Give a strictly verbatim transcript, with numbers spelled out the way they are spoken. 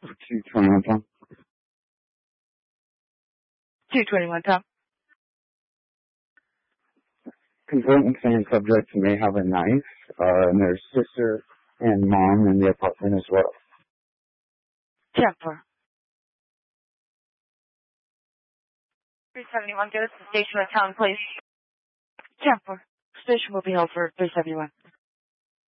two twenty-one, Tom. two twenty-one, Tom. Complainant saying subject may have a knife, uh, and their sister and mom in the apartment as well. ten four. three seventy-one, get us to the station of town, please. ten four. Station will be held for three seventy-one.